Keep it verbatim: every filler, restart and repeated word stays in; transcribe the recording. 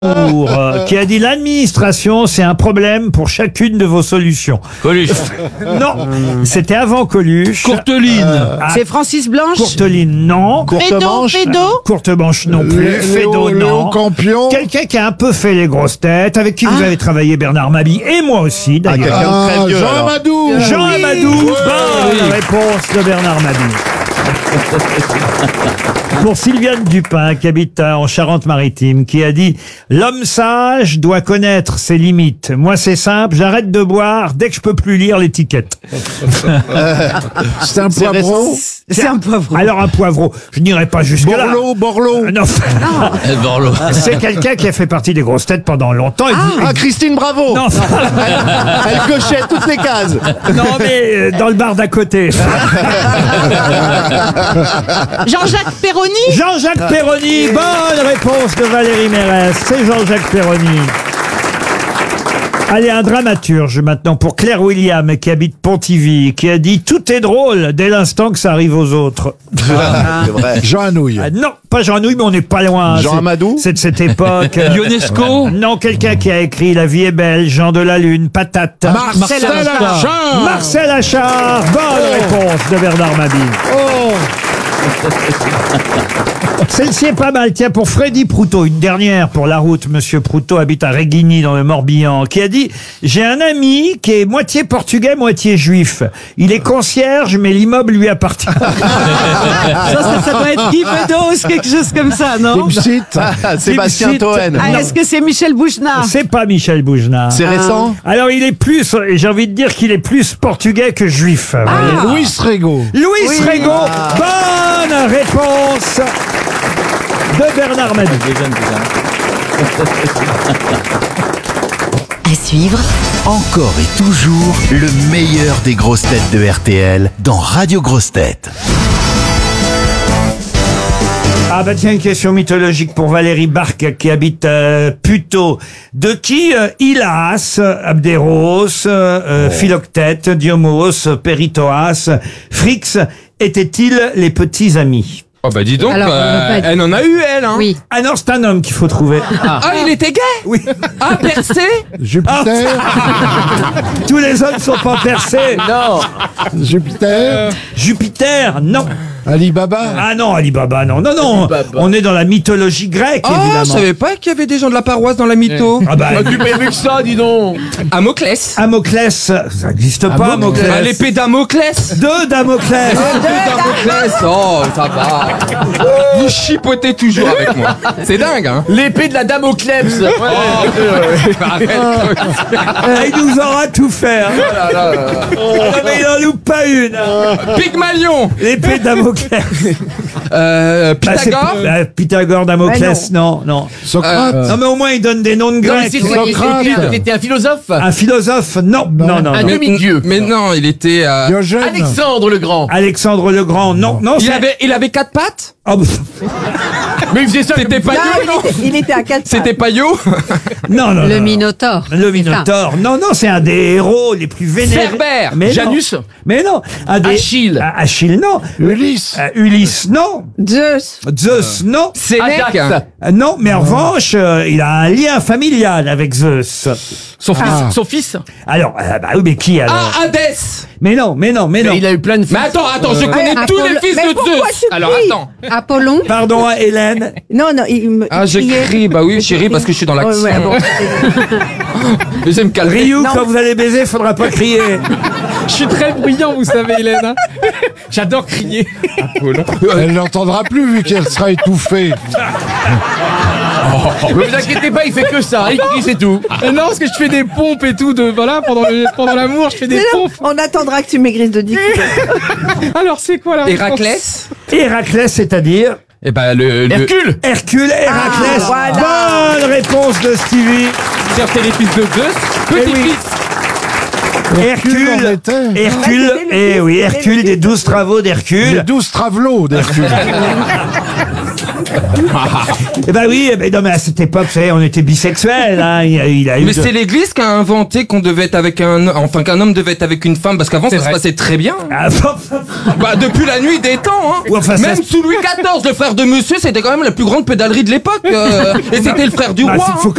Euh, qui a dit l'administration c'est un problème pour chacune de vos solutions. Coluche. Non, c'était avant Coluche. Courteline. Ah, C'est Francis Blanche. Courteline, non. Fédo, Fédo. Courtemanche non plus. Léo- Fédo, Léo non. Campion. Quelqu'un qui a un peu fait les grosses têtes, avec qui vous avez travaillé, Bernard Mabie, et moi aussi d'ailleurs. Ah, Jean Amadou. Jean Amadou, bonne réponse de Bernard Mabie. Pour Sylviane Dupin, qui habite en Charente-Maritime, qui a dit « L'homme sage doit connaître ses limites. Moi, c'est simple, j'arrête de boire dès que je peux plus lire l'étiquette. C'est un poivron. » C'est un poivron. Alors, un poivreau, je n'irai pas jusque-là. Borloo, Borloo. Euh, Non, Borloo. c'est quelqu'un qui a fait partie des grosses têtes pendant longtemps. Et vous- Ah, Christine Bravo. Non, Elle cochait toutes les cases. non, mais euh, dans le bar d'à côté. Jean-Jacques Perroni. Jean-Jacques Perroni, bonne réponse de Valérie Mérès. C'est Jean-Jacques Perroni. Allez, un dramaturge maintenant pour Claire William qui habite Pontivy, qui a dit « Tout est drôle dès l'instant que ça arrive aux autres C'est vrai. Jean Anouilh. Ah, » Non, pas Jean Anouilh, mais on n'est pas loin. Jean C'est- Amadou. C'est de cette époque. Ionesco. Non, quelqu'un qui a écrit « La vie est belle », Jean de la Lune, Patate. Marcel Achard. Marcel Achard, bonne réponse de Bernard Mabie. Celle-ci est pas mal. Tiens, pour Freddy Proutot, une dernière pour la route. Monsieur Proutot habite à Réguigny dans le Morbihan, qui a dit « J'ai un ami qui est moitié portugais, moitié juif. Il est concierge, mais l'immeuble lui appartient. Ça, ça, ça doit être Guy Bedos, quelque chose comme ça, non? Dipsite. Ah, Sébastien Dipsite. Toen. Ah, est-ce que c'est Michel Bougenat? » C'est pas Michel Bougenat. C'est récent. Alors, il est plus, j'ai envie de dire qu'il est plus portugais que juif. voyez. Louis Rego. Louis Rego, bonne réponse de Bernard Mabie. À suivre, Encore et toujours le meilleur des grosses têtes de R T L dans Radio Grosses Têtes. Ah bah tiens, une question mythologique pour Valérie Barque qui habite euh, Puteaux. De qui euh, Hylas, Abderos, euh, Philoctète, Diomos, Péritoas, Phrix étaient-ils les petits amis? Oh bah dis donc, Alors, on euh, va pas dire- elle en a eu elle, hein. Oui. Ah non, c'est un homme qu'il faut trouver. Ah, il était gay. Oui. Ah, percé. Jupiter. Tous les hommes sont pas percés. Non. Jupiter. Jupiter, non. Alibaba. Ah non, Alibaba, non. Non, non. On est dans la mythologie grecque, Oh, évidemment. je savais pas qu'il y avait des gens de la paroisse dans la mytho. Ah bah, Tu fais mieux que ça, dis donc. Amoclès. Amoclès, ça n'existe pas, Amoclès. Ah, l'épée d'Amoclès. Deux Damoclès. D'Amoclès. Oh, ça va. Vous chipotez toujours avec moi. C'est dingue, hein. L'épée de la dame au Klebs. Arrête. Ah, il nous aura tout fait. Hein. Ah, mais il en loupe pas une. hein. Pygmalion. L'épée de Damoclès. Euh, Bah, c'est- Pythagore. bah, Pythagore, Damoclès, non, non. Socrate. Non, mais au moins, il donne des noms de Grecs. Socrate. C'était un philosophe. Un philosophe, non, non, non, Un non. demi-dieu. Mais non, il était. euh, Diogène. Alexandre le Grand. Alexandre le Grand, non, non, Il c'est... avait, il avait quatre pattes. Oh, bah, Mais il faisait ça. C'était pas Non, Yo, il non. était, il était à quatre C'était pas Yo. non, non, Le non. Minotaure. Le Minotaure. Non, non, c'est un des héros les plus vénérés. Cerbère. Mais non. Janus. Mais non. Un des... Achille. Ah, Achille, non. Ulysse. Euh, Ulysse, non. Zeus. Zeus, non. Sénèque. Ajax. Euh, non, mais en revanche, euh, il a un lien familial avec Zeus. Son fils. Ah. Son fils. Alors, euh, bah oui, mais qui alors Ah, Hadès. Mais non, mais non, mais non. Mais il a eu plein de fils. Mais attends, attends, je connais Ah, tous Apoll- les fils Mais de pourquoi Zeus. tu Alors cries attends. Apollon. Pardon, hein, Hélène. Non, non, il me. Ah, j'ai criait. crié, bah oui, chérie, parce que je suis dans l'action. Ouais, ouais, bon. Mais j'aime me calmer. Ryu, Non. quand vous allez baiser, faudra pas crier. Je suis très bruyant, vous savez, Hélène. hein. J'adore crier. Elle l'entendra plus vu qu'elle sera étouffée. Ne vous inquiétez pas, il fait que ça. Il crie, c'est tout. Mais non, parce que je fais des pompes et tout, de, voilà, pendant, le- pendant l'amour, je fais des Mais non, pompes. on attendra que tu maigrisses de dix kilos. Alors, c'est quoi la réponse? Héraclès. Héraclès, c'est-à-dire Eh ben, le. le... Hercule. Hercule, Héraclès. Ah, voilà. Bonne réponse de Stevie. C'est les fils de Zeus. Eh oui. Petit-fils. Hercule, en était. Hercule, Bah, c'était le et fils, oui, c'était Hercule le des fils. douze travaux Les d'Hercule. douze travelots d'Hercule. Eh ben oui, eh ben non, mais à cette époque, vous savez, on était bisexuels, hein. Il a, il a eu Mais de- c'est l'Église qui a inventé qu'on devait être avec un, enfin qu'un homme devait être avec une femme, parce qu'avant ça se vrai. passait très bien. Ah, bon, Bah depuis la nuit des temps, hein. Ouais, enfin, ça Même se- sous Louis quatorze, le frère de Monsieur, c'était quand même la plus grande pédalerie de l'époque. euh, et c'était le frère du bah, roi. faut- hein. faut